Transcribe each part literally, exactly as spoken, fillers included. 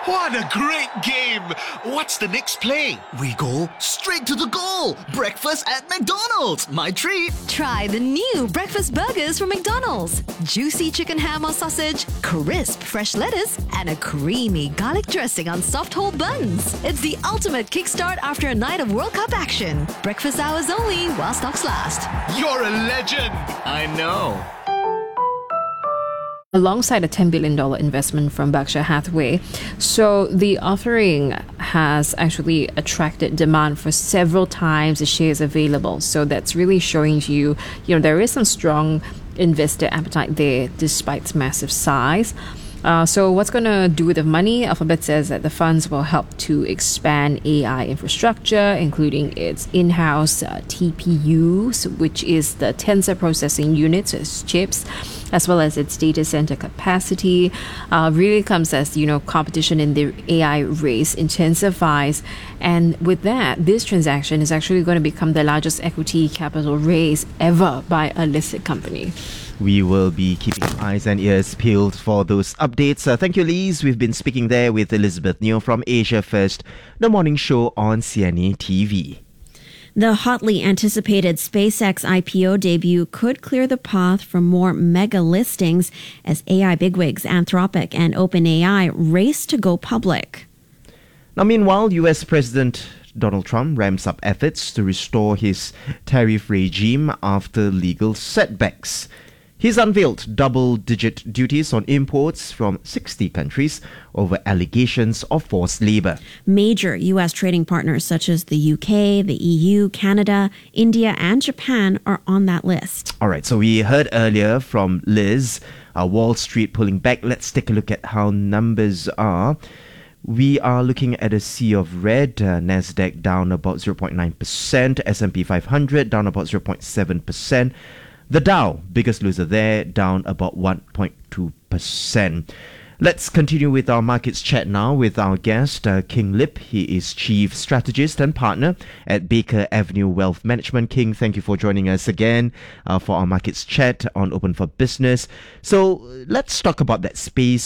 What a great game! What's the next play? We go straight to the goal. Breakfast at McDonald's. My treat. Try the new breakfast burgers from McDonald's. Juicy chicken ham or sausage, crisp fresh lettuce, and a creamy garlic dressing on soft whole buns. It's the ultimate kickstart after a night of World Cup action. Breakfast hours only while stocks last. You're a legend! I know. Alongside a ten billion dollars investment from Berkshire Hathaway. So the offering has actually attracted demand for several times the shares available. So that's really showing you, you know, there is some strong investor appetite there despite its massive size. Uh, so what's going to do with the money? Alphabet says that the funds will help to expand A I infrastructure, including its in-house uh, T P Us, which is the tensor processing units, its chips, as well as its data center capacity. Uh, really comes as, you know, competition in the A I race intensifies. And with that, this transaction is actually going to become the largest equity capital raise ever by a listed company. We will be keeping eyes and ears peeled for those updates. Uh, thank you, Lise. We've been speaking there with Elizabeth Neo from Asia First, the morning show on C N A T V. The hotly anticipated SpaceX I P O debut could clear the path for more mega listings as A I bigwigs Anthropic and OpenAI race to go public. Now, meanwhile, U S President Donald Trump ramps up efforts to restore his tariff regime after legal setbacks. He's unveiled double-digit duties on imports from sixty countries over allegations of forced labor. Major U S trading partners such as the U K, the E U, Canada, India, and Japan are on that list. All right, so we heard earlier from Liz, uh, Wall Street pulling back. Let's take a look at how numbers are. We are looking at a sea of red. Uh, Nasdaq down about zero point nine percent, S and P five hundred down about zero point seven percent. The Dow, biggest loser there, down about one point two percent. Let's continue with our markets chat now with our guest, uh, King Lip. He is Chief Strategist and Partner at Baker Avenue Wealth Management. King, thank you for joining us again uh, for our markets chat on Open for Business. So let's talk about that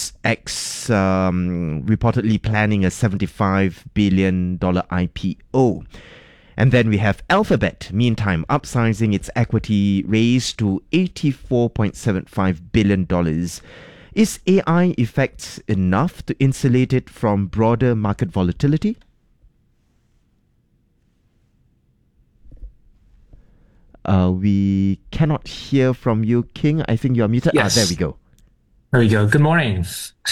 SpaceX um, reportedly planning a seventy-five billion dollars I P O. And then we have Alphabet, meantime, upsizing its equity raise to eighty-four point seven five billion dollars. Is A I effects enough to insulate it from broader market volatility? Uh, we cannot hear from you, King. I think you're muted. Yes. Ah, there we go. There we go. Good morning.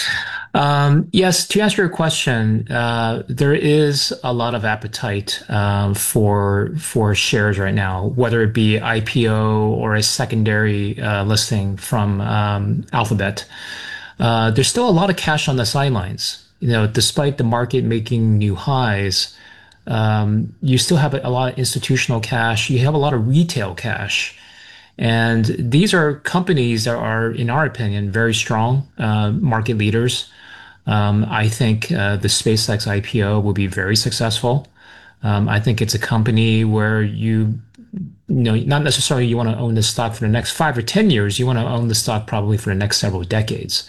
Um, yes, to answer your question, uh, there is a lot of appetite um, for for shares right now, whether it be I P O or a secondary uh, listing from um, Alphabet. Uh, there's still a lot of cash on the sidelines. You know, despite the market making new highs, um, you still have a lot of institutional cash. You have a lot of retail cash. And these are companies that are, in our opinion, very strong uh, market leaders. Um, I think uh, the SpaceX I P O will be very successful. Um, I think it's a company where you, you know, not necessarily you want to own the stock for the next five or ten years. You want to own the stock probably for the next several decades.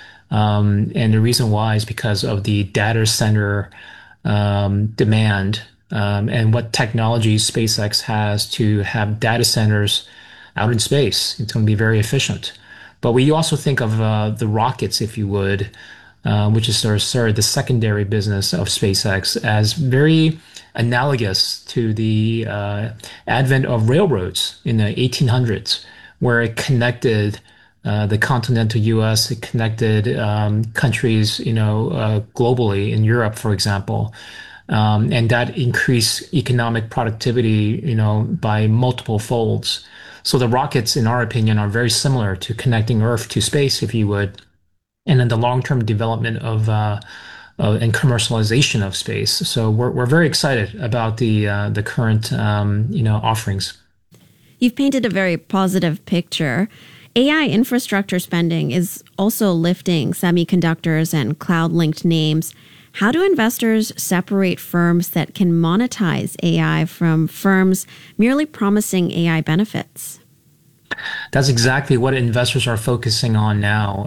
Um, and the reason why is because of the data center um, demand um, and what technology SpaceX has to have data centers out in space. It's going to be very efficient. But we also think of uh, the rockets, if you would, uh, which is sort of, sort of the secondary business of SpaceX, as very analogous to the uh, advent of railroads in the eighteen hundreds, where it connected uh, the continental U S, it connected um, countries, you know, uh, globally in Europe, for example. Um, and that increased economic productivity, you know, by multiple folds. So the rockets, in our opinion, are very similar to connecting Earth to space, if you would, and then the long-term development of uh, uh, and commercialization of space. So we're we're very excited about the uh, the current um, you know offerings. You've painted a very positive picture. A I infrastructure spending is also lifting semiconductors and cloud-linked names. How do investors separate firms that can monetize A I from firms merely promising A I benefits? That's exactly what investors are focusing on now.